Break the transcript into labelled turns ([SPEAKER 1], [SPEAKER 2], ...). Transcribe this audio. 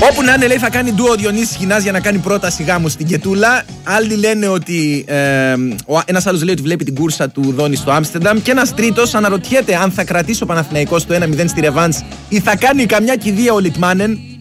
[SPEAKER 1] Όπου να είναι, λέει, θα κάνει ντουο ο Διονύσης Χινάς για να κάνει πρόταση γάμου στην Κετούλα. Άλλοι λένε ότι. Ένας άλλος λέει ότι βλέπει την κούρσα του Δόνη στο Άμστερνταμ. Και ένας τρίτος αναρωτιέται αν θα κρατήσει ο Παναθηναϊκός το 1-0 στη ρεβάνς ή θα κάνει καμιά κηδεία ο Λιτμάνεν.